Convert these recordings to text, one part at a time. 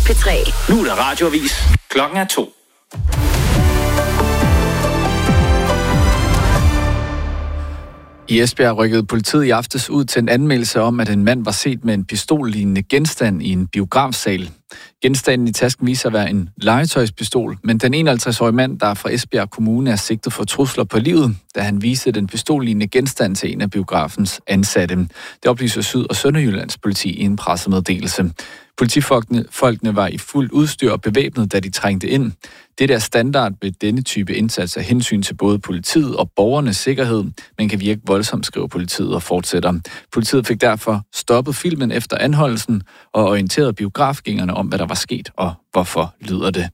P3. Nu er der radioavis. Klokken er 2. I Esbjerg rykkede politiet i aftes ud til en anmeldelse om, at en mand var set med en pistollignende genstand i en biografsal. Genstanden i tasken viser at være en legetøjspistol, men den 51-årige mand, der er fra Esbjerg Kommune, er sigtet for trusler på livet, da han viste den pistollignende genstand til en af biografens ansatte. Det oplyser Syd- og Sønderjyllands politi i en pressemeddelelse. Politifolkene var i fuld udstyr og bevæbnet, da de trængte ind. Det er standard ved denne type indsats af hensyn til både politiet og borgernes sikkerhed, men kan virke voldsomt, skriver politiet og fortsætter. Politiet fik derfor stoppet filmen efter anholdelsen og orienteret biografgængerne om, hvad der var sket og hvorfor, lyder det.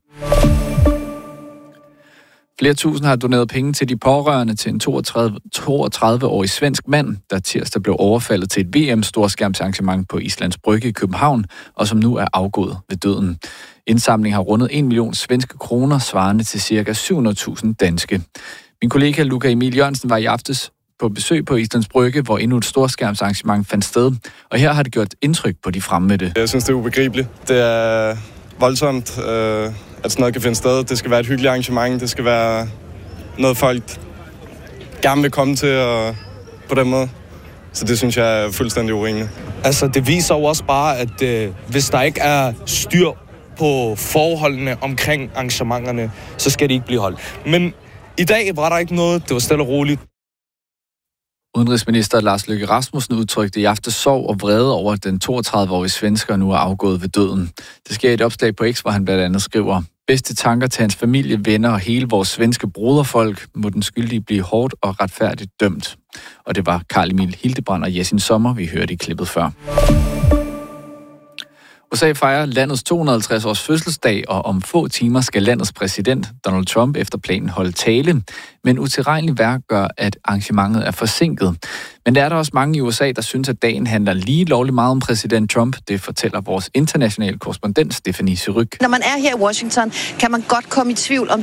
Flere tusind har doneret penge til de pårørende til en 32-årig svensk mand, der tirsdag blev overfaldet til et VM-storskærmsarrangement på Islands Brygge i København, og som nu er afgået ved døden. Indsamlingen har rundet 1 million svenske kroner, svarende til ca. 700.000 danske. Min kollega Luca Emil Jørgensen var i aftes på besøg på Islands Brygge, hvor endnu et storskærmsarrangement fandt sted, og her har det gjort indtryk på de fremmødte. Jeg synes, det er ubegribeligt. Det er voldsomt, at sådan noget kan finde sted. Det skal være et hyggeligt arrangement. Det skal være noget, folk gerne vil komme til og på den måde. Så det synes jeg er fuldstændig urimeligt. Altså, det viser jo også bare, at hvis der ikke er styr på forholdene omkring arrangementerne, så skal de ikke blive holdt. Men i dag var der ikke noget. Det var stille og roligt. Udenrigsminister Lars Løkke Rasmussen udtrykte i aftes sorg og vrede over, at den 32-årige svensker nu er afgået ved døden. Det sker i et opslag på X, hvor han blandt andet skriver: bedste tanker til hans familie, venner og hele vores svenske broderfolk, må den skyldige blive hårdt og retfærdigt dømt. Og det var Carl Emil Hildebrand og Jessin Sommer, vi hørte i klippet før. USA fejrer landets 250 års fødselsdag, og om få timer skal landets præsident Donald Trump efter planen holde tale. Men utilregnelig vejr gør, at arrangementet er forsinket. Men der er der også mange i USA, der synes, at dagen handler lige lovligt meget om præsident Trump. Det fortæller vores internationale korrespondent Stephanie Syryk. Når man er her i Washington, kan man godt komme i tvivl om